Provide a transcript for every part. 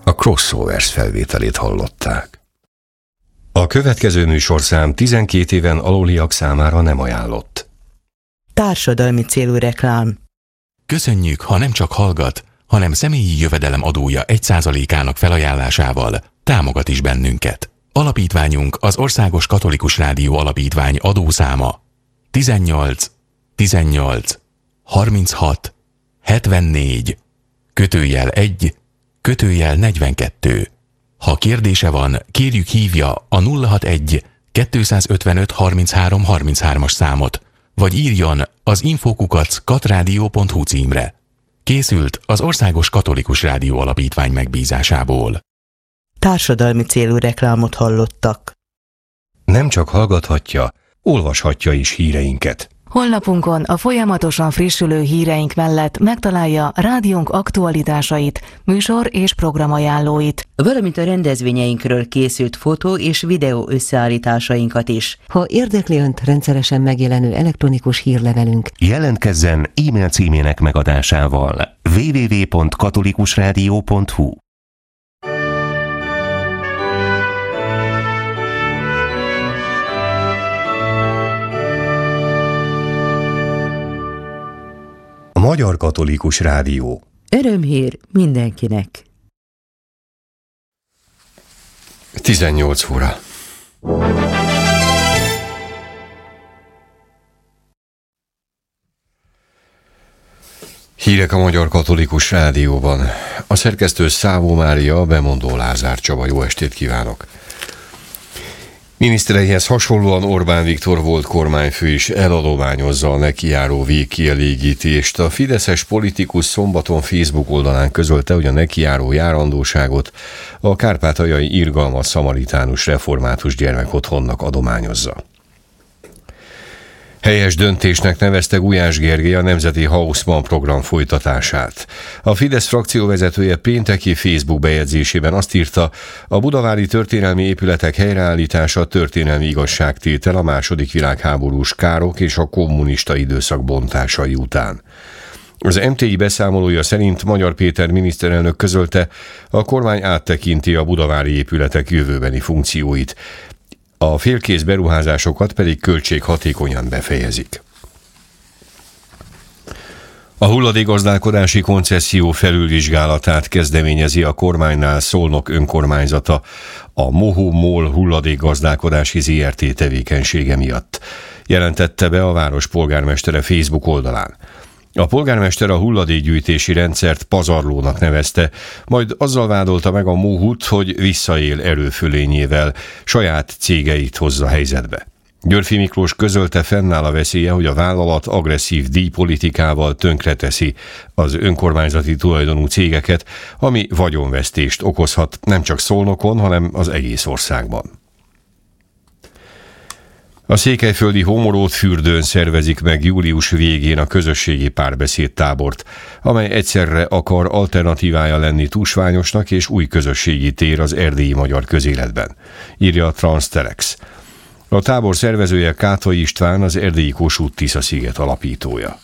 A Crossovers felvételét hallották. A következő műsorszám 12 éven aluliak számára nem ajánlott. Társadalmi célú reklám. Köszönjük, ha nem csak hallgat, hanem személyi jövedelem adója 1%-ának felajánlásával támogat is bennünket. Alapítványunk az Országos Katolikus Rádió Alapítvány adószáma 18 18 36 74 /1 /42. Ha kérdése van, kérjük hívja a 061 255 33 33-as számot, vagy írjon az info@katradio.hu címre. Készült az Országos Katolikus Rádió Alapítvány megbízásából. Társadalmi célú reklámot hallottak. Nem csak hallgathatja, olvashatja is híreinket. Honlapunkon a folyamatosan frissülő híreink mellett megtalálja rádiónk aktualitásait, műsor- és programajánlóit, valamint a rendezvényeinkről készült fotó- és videó összeállításainkat is. Ha érdekli Önt rendszeresen megjelenő elektronikus hírlevelünk, Jelentkezzen e-mail címének megadásával www.katolikusradio.hu. A Magyar Katolikus Rádió. örömhír mindenkinek. 18 óra. Hírek a Magyar Katolikus Rádióban. A szerkesztő Szávó Mária, a bemondó Lázár Csaba. Jó estét kívánok! Minisztereihez hasonlóan Orbán Viktor volt kormányfő is eladományozza a nekijáró végkielégítést. A fideszes politikus szombaton Facebook oldalán közölte, hogy a nekijáró járandóságot a kárpátaljai irgalmas szamaritánus református gyermekotthonnak adományozza. Helyes döntésnek nevezte Gulyás Gergely a Nemzeti Haussmann program folytatását. A Fidesz frakcióvezetője pénteki Facebook bejegyzésében azt írta, a budavári történelmi épületek helyreállítása történelmi igazságtétel a második világháborús károk és a kommunista időszak bontásai után. Az MTI beszámolója szerint Magyar Péter miniszterelnök közölte, a kormány áttekinti a budavári épületek jövőbeni funkcióit, a félkész beruházásokat pedig költséghatékonyan befejezik. A hulladékgazdálkodási koncesszió felülvizsgálatát kezdeményezi a kormánynál Szolnok önkormányzata a Mohó-MOL hulladékgazdálkodási ZRT tevékenysége miatt, jelentette be a város polgármestere Facebook oldalán. A polgármester a hulladékgyűjtési rendszert pazarlónak nevezte, majd azzal vádolta meg a Mohút, hogy visszaél erőfölényével, saját cégeit hozza helyzetbe. Györfi Miklós közölte, fennáll a veszélye, hogy a vállalat agresszív díjpolitikával tönkreteszi az önkormányzati tulajdonú cégeket, ami vagyonvesztést okozhat nem csak Szolnokon, hanem az egész országban. A székelyföldi Homoródfürdőn szervezik meg július végén a közösségi párbeszéd tábort, amely egyszerre akar alternatívája lenni tusványosnak és új közösségi tér az erdélyi magyar közéletben, írja a Transtelex. A tábor szervezője Kátai István, az erdélyi Kossuth-Tisza-sziget alapítója.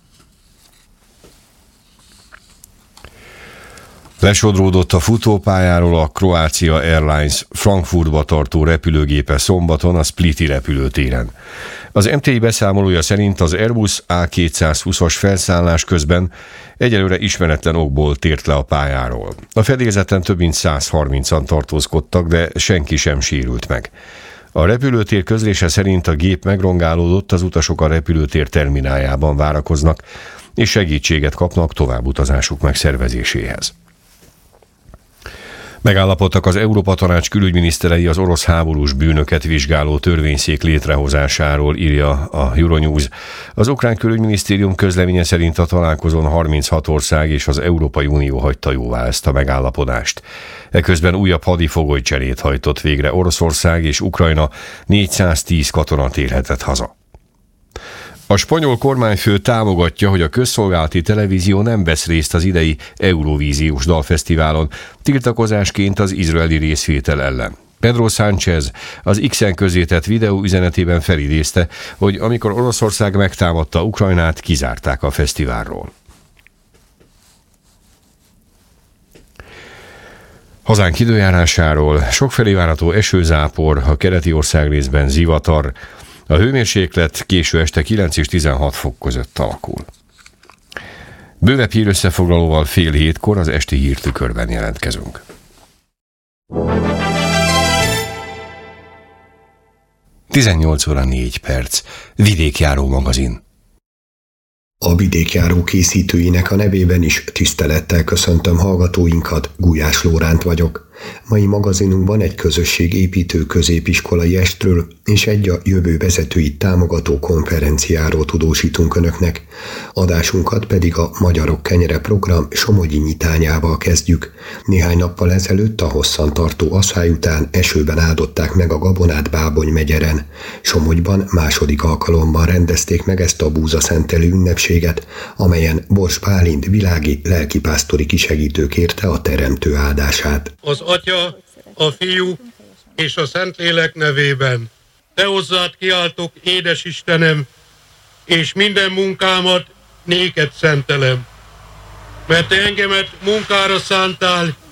Lesodródott a futópályáról a Croatia Airlines Frankfurtba tartó repülőgépe szombaton a Spliti repülőtéren. Az MTI beszámolója szerint az Airbus A220-as felszállás közben egyelőre ismeretlen okból tért le a pályáról. A fedélzeten több mint 130-an tartózkodtak, de senki sem sérült meg. A repülőtér közlése szerint a gép megrongálódott, az utasok a repülőtér termináljában várakoznak, és segítséget kapnak továbbutazásuk megszervezéséhez. Megállapodtak az Európa Tanács külügyminiszterei az orosz háborús bűnöket vizsgáló törvényszék létrehozásáról, írja a Euronews. Az ukrán külügyminisztérium közleménye szerint a találkozón 36 ország és az Európai Unió hagyta jóvá ezt a megállapodást. Eközben újabb hadifogolycserét hajtott végre Oroszország, és Ukrajna 410 katona térhetett haza. A spanyol kormányfő támogatja, hogy a közszolgálati televízió nem vesz részt az idei Eurovíziós dalfesztiválon, tiltakozásként az izraeli részvétel ellen. Pedro Sánchez az X-en közzétett videóüzenetében felidézte, hogy amikor Oroszország megtámadta Ukrajnát, kizárták a fesztiválról. Hazánk időjárásáról: sokfelé várható esőzápor, a keleti országrészben zivatar, a hőmérséklet késő este 9 és 16 fok között alakul. Bővebb hírösszefoglalóval fél hétkor az esti hírtükörben jelentkezünk. (18:04) Vidékjáró magazin. A Vidékjáró készítőinek a nevében is tisztelettel köszöntöm hallgatóinkat, Gulyás Lóránt vagyok. Mai magazinunkban egy közösségépítő középiskolai estről és egy a jövő vezetőit támogató konferenciáról tudósítunk Önöknek. Adásunkat pedig a Magyarok Kenyere program somogyi nyitányával kezdjük. Néhány nappal ezelőtt a hosszantartó asszály után esőben áldották meg a gabonát Bábony megyeren. Somogyban második alkalommal rendezték meg ezt a búzaszentelő ünnepséget, amelyen Bors Bálint világi lelkipásztori kisegítő kérte a teremtő áldását. Az Atya, a Fiú és a Szentlélek nevében. Te hozzád kiáltok, édes Istenem, és minden munkámat néked szentelem. Mert te engemet munkára szántál,